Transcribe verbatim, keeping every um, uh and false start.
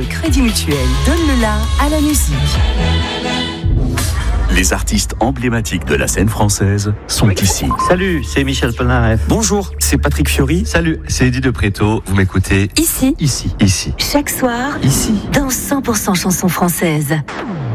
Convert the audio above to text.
Crédit Mutuel donne le la à la musique. Les artistes emblématiques de la scène française sont ici. Salut, c'est Michel Polnareff. Bonjour, c'est Patrick Fiori. Salut, c'est Eddie de Préto. Vous m'écoutez Ici, ici, ici, chaque soir, ici. dans cent pour cent chansons françaises.